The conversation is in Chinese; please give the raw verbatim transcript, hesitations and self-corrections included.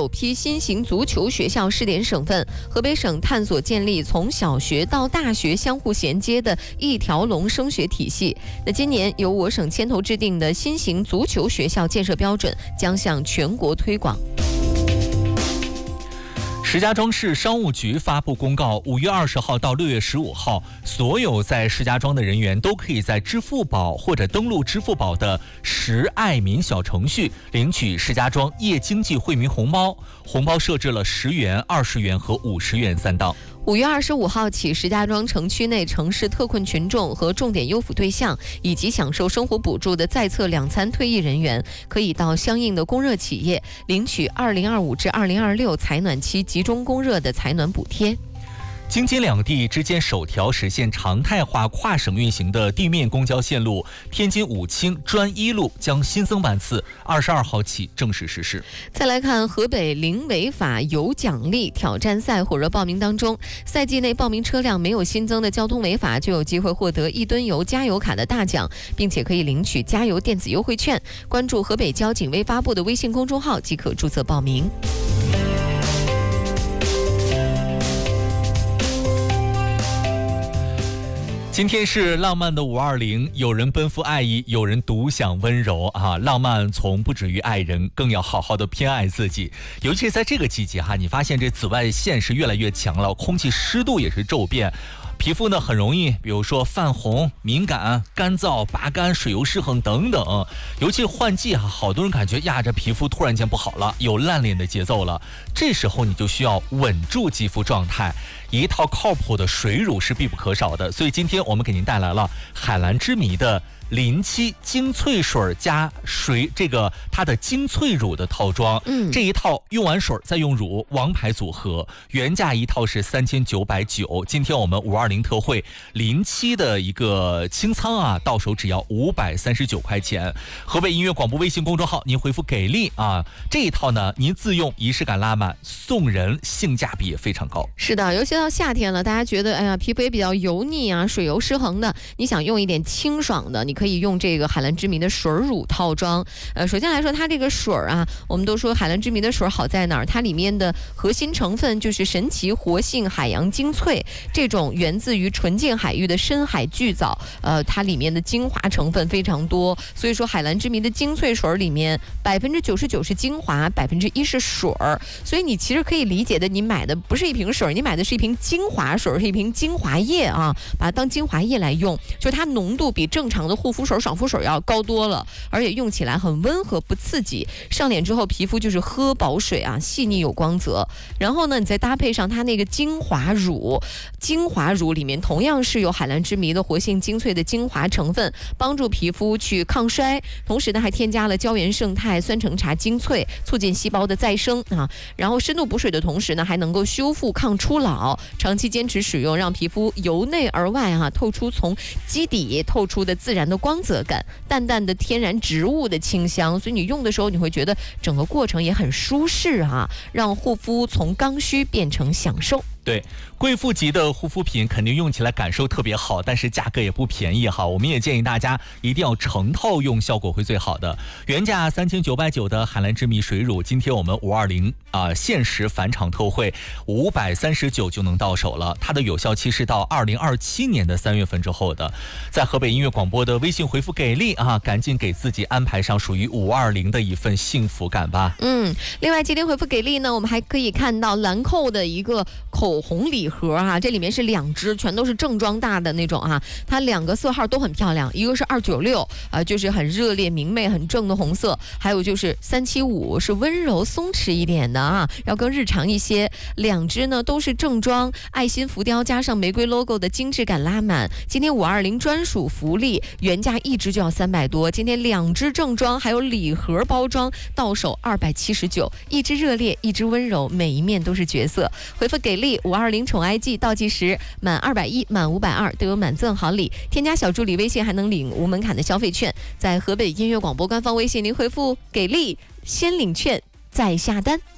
首批新型足球学校试点省份，河北省探索建立从小学到大学相互衔接的一条龙升学体系。那今年由我省牵头制定的新型足球学校建设标准将向全国推广。 石家庄市商务局发布公告，五月二十号到六月十五号，所有在石家庄的人员都可以在支付宝或者登录支付宝的石爱民小程序领取石家庄夜经济惠民红包，红包设置了十元、二十元和五十元三档。 五月二十五号起，石家庄城区内城市特困群众和重点优抚对象，以及享受生活补助的在册两餐退役人员，可以到相应的供热企业领取二零二五至二零二六采暖期集中供热的采暖补贴。 京津两地之间首条实现常态化跨省运行的地面公交线路天津武清专一路将新增班次，二十二号起正式实施。 再来看河北零违法有奖励挑战赛火热报名当中，赛季内报名车辆没有新增的交通违法，就有机会获得一吨油加油卡的大奖，并且可以领取加油电子优惠券。关注河北交警微发布的微信公众号即可注册报名。 今天是浪漫的五二零，有人奔赴爱意，有人独享温柔啊！浪漫从不止于爱人，更要好好的偏爱自己。尤其是在这个季节哈，你发现这紫外线是越来越强了，空气湿度也是骤变。皮肤呢很容易，比如说泛红、敏感、干燥、拔干、水油失衡等等。尤其是换季啊，好多人感觉呀，这皮肤突然间不好了，有烂脸的节奏了。这时候你就需要稳住肌肤状态，一套靠谱的水乳是必不可少的。所以今天我们给您带来了海蓝之谜的临期精粹水加水，这个它的精粹乳的套装，嗯，这一套用完水再用乳，王牌组合，原价一套是三千九百九，今天我们五二零特惠临期的一个清仓啊，到手只要五百三十九块钱。河北音乐广播微信公众号，您回复给力啊，这一套呢，您自用仪式感拉满，送人性价比也非常高。 是的，尤其到夏天了，大家觉得哎呀皮肤也比较油腻啊，水油失衡的，你想用一点清爽的，你可以用这个海蓝之谜的水乳套装。呃，首先来说，它这个水啊，我们都说海蓝之谜的水好在哪儿？它里面的核心成分就是神奇活性海洋精粹，这种源自于纯净海域的深海巨藻，呃，它里面的精华成分非常多，所以说海蓝之谜的精粹水里面百分之九十九是精华，百分之一是水儿，所以你其实可以理解的，你买的不是一瓶水，你买的是一瓶精华水，是一瓶精华液啊，把它当精华液来用，就它浓度比正常的护肤水、爽肤水要高多了，而且用起来很温和不刺激，上脸之后皮肤就是喝饱水啊，细腻有光泽。然后呢，你再搭配上它那个精华乳，精华乳里面同样是有海蓝之谜的活性精粹的精华成分，帮助皮肤去抗衰，同时呢还添加了胶原胜肽、酸橙茶精粹，促进细胞的再生啊。然后深度补水的同时呢，还能够修复抗初老，长期坚持使用，让皮肤由内而外啊透出从基底透出的自然的光泽感，淡淡的天然植物的清香，所以你用的时候你会觉得整个过程也很舒适啊，让护肤从刚需变成享受。 对，贵妇级的护肤品肯定用起来感受特别好，但是价格也不便宜哈。我们也建议大家一定要成套用，效果会最好的。原价三千九百九的海蓝之谜水乳，今天我们五二零啊限时返场特惠五百三十九就能到手了。它的有效期是到二零二七年的三月份之后的。在河北音乐广播的微信回复给力啊，赶紧给自己安排上属于五二零的一份幸福感吧。 嗯，另外今天回复给力呢，我们还可以看到兰蔻的一个口红礼盒啊，这里面是两支，全都是正装大的那种啊，它两个色号都很漂亮，一个是二九六啊，就是很热烈明媚很正的红色，还有就是三七五是温柔松弛一点的啊，要更日常一些。两支呢都是正装，爱心浮雕加上玫瑰 logo 的精致感拉满。今天五二零专属福利，原价一支就要三百多，今天两支正装还有礼盒包装到手二百七十九，一支热烈，一支温柔，每一面都是角色。回复给力五二零宠爱季倒计时，满二百一满五百二都有满赠好礼，添加小助理微信还能领无门槛的消费券。在河北音乐广播官方微信您回复给力先领券再下单。